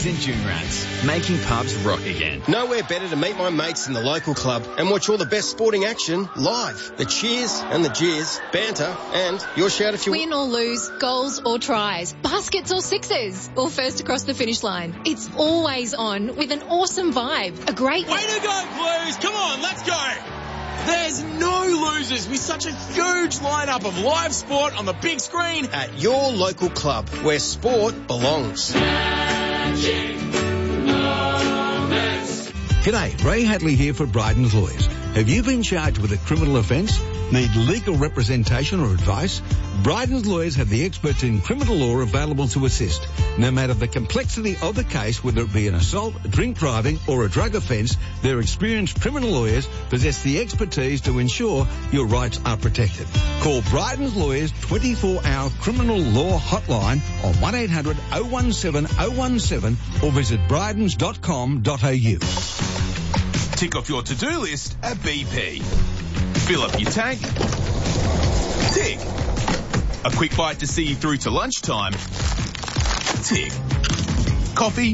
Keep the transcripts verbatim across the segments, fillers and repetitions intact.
St June Rats, making pubs rock again. Nowhere better to meet my mates in the local club and watch all the best sporting action live. The cheers and the jeers, banter, and your shout if you win or lose, goals or tries, baskets or sixes, or first across the finish line. It's always on with an awesome vibe. A great... Way to go, Blues! Come on, let's go! There's no losers with such a huge lineup of live sport on the big screen at your local club where sport belongs. G'day, Ray Hadley here for Bryden's Lawyers. Have you been charged with a criminal offence? Need legal representation or advice? Bryden's Lawyers have the experts in criminal law available to assist. No matter the complexity of the case, whether it be an assault, drink driving or a drug offence, their experienced criminal lawyers possess the expertise to ensure your rights are protected. Call Bryden's Lawyers twenty-four hour criminal law hotline on one eight hundred oh one seven oh one seven or visit brydens dot com dot a u. Tick off your to-do list at B P. Fill up your tank. Tick. A quick bite to see you through to lunchtime. Tick. Coffee.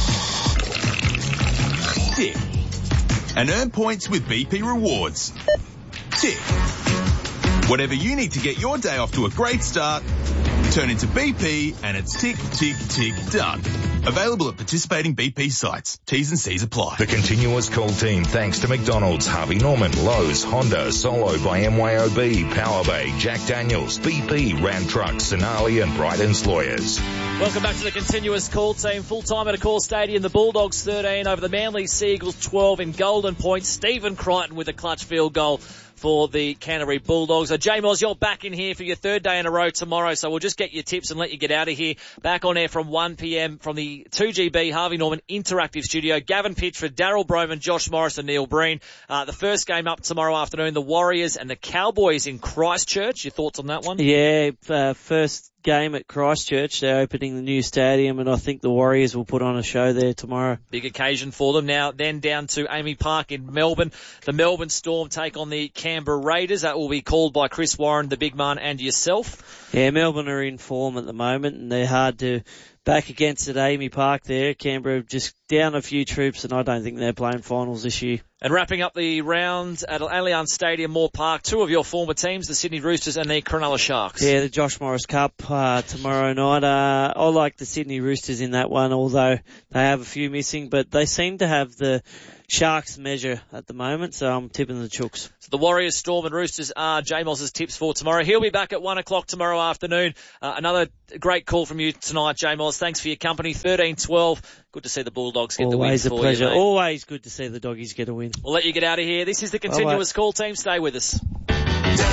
Tick. And earn points with B P Rewards. Tick. Whatever you need to get your day off to a great start, turn into B P and it's tick, tick, tick, done. Available at participating B P sites. T's and C's apply. The Continuous Call team thanks to McDonald's, Harvey Norman, Lowe's, Honda, Solo by M Y O B, Power Bay, Jack Daniels, B P, Ram Trucks, Sonali and Bryden's Lawyers. Welcome back to the Continuous Call team. Full time at Accor Stadium. The Bulldogs thirteen over the Manly Seagulls twelve in Golden Point. Stephen Crichton with a clutch field goal for the Canterbury Bulldogs. So, J Moz, you're back in here for your third day in a row tomorrow, so we'll just get your tips and let you get out of here. Back on air from one p.m. from the two G B Harvey Norman Interactive Studio. Gavin Pitchford, Daryl Broman, Josh Morris and Neil Breen. Uh, the first game up tomorrow afternoon, the Warriors and the Cowboys in Christchurch. Your thoughts on that one? Yeah, uh, first game at Christchurch. They're opening the new stadium, and I think the Warriors will put on a show there tomorrow. Big occasion for them. Now then down to Amy Park in Melbourne. The Melbourne Storm take on the Canberra Raiders. That will be called by Chris Warren, the big man, and yourself. Yeah, Melbourne are in form at the moment, and they're hard to back against at Amy Park there. Canberra just down a few troops, and I don't think they're playing finals this year. And wrapping up the round at Allianz Stadium, Moore Park, two of your former teams, the Sydney Roosters and the Cronulla Sharks. Yeah, the Josh Morris Cup uh, tomorrow night. Uh, I like the Sydney Roosters in that one, although they have a few missing, but they seem to have the Sharks measure at the moment, so I'm tipping the Chooks. So the Warriors, Storm and Roosters are J-Mos's tips for tomorrow. He'll be back at one o'clock tomorrow afternoon. Uh, another great call from you tonight, J-Mos. Thanks for your company. thirteen twelve. Good to see the Bulldogs get Always the win for you. Always a pleasure. Mate. Always good to see the doggies get a win. We'll let you get out of here. This is the Continuous Call team. Stay with us.